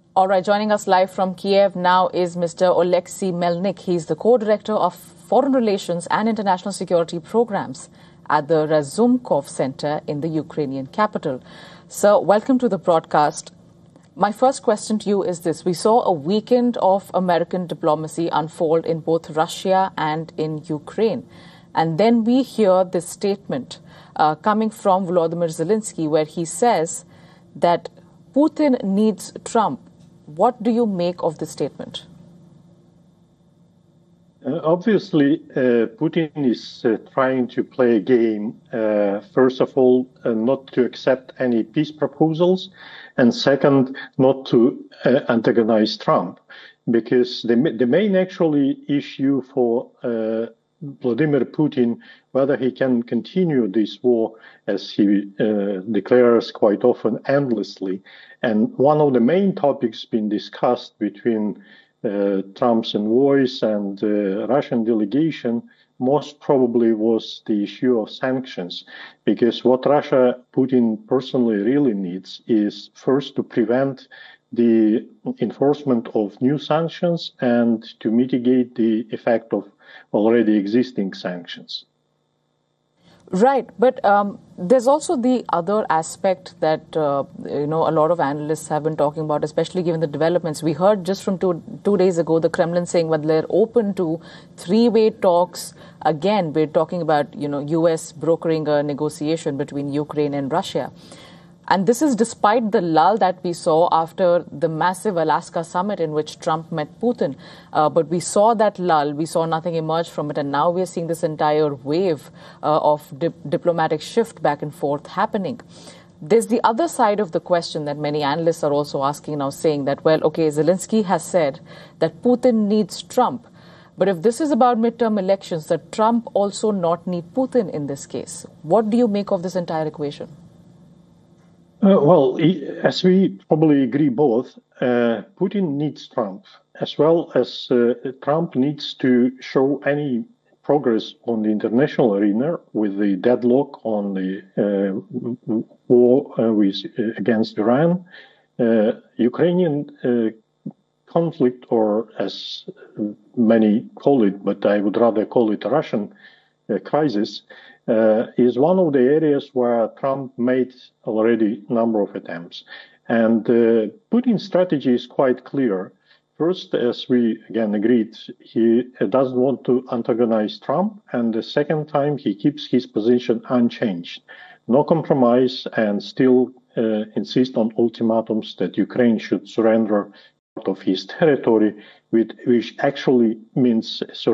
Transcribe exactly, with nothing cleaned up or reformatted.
All right, joining us live from Kiev now is Mister Oleksiy Melnik. He's the co-director of Foreign Relations and International Security Programs at the Razumkov Center in the Ukrainian capital. Sir, welcome to the broadcast. My first question to you is this. We saw a weekend of American diplomacy unfold in both Russia and in Ukraine. And then we hear this statement uh, coming from Volodymyr Zelensky, where he says that Putin needs Trump. What do you make of this statement? Uh, obviously, uh, Putin is uh, trying to play a game, uh, first of all, uh, not to accept any peace proposals, and second, not to uh, antagonize Trump, because the, the main actually issue for uh, Vladimir Putin, whether he can continue this war, as he uh, declares quite often, endlessly. And one of the main topics being discussed between uh, Trump's envoys and uh, Russian delegation most probably was the issue of sanctions, because what Russia, Putin personally really needs is first to prevent the enforcement of new sanctions and to mitigate the effect of already existing sanctions. Right, but um, there's also the other aspect that uh, you know a lot of analysts have been talking about, especially given the developments. We heard just from two two days ago the Kremlin saying that they're open to three-way talks. Again, we're talking about you know U S brokering a negotiation between Ukraine and Russia. And this is despite the lull that we saw after the massive Alaska summit in which Trump met Putin. Uh, but we saw that lull. We saw nothing emerge from it. And now we're seeing this entire wave uh, of dip diplomatic shift back and forth happening. There's the other side of the question that many analysts are also asking now, saying that, well, OK, Zelensky has said that Putin needs Trump. But if this is about midterm elections, that Trump also not need Putin in this case. What do you make of this entire equation? Uh, well, as we probably agree both, uh, Putin needs Trump, as well as uh, Trump needs to show any progress on the international arena with the deadlock on the uh, war uh, with, uh, against Iran. Uh, Ukrainian uh, conflict, or as many call it, but I would rather call it a Russian uh, crisis, Uh, is one of the areas where Trump made already a number of attempts. And uh, Putin's strategy is quite clear. First, as we again agreed, he doesn't want to antagonize Trump. And the second time, he keeps his position unchanged. No compromise, and still uh, insist on ultimatums that Ukraine should surrender part of his territory, which actually means surrender.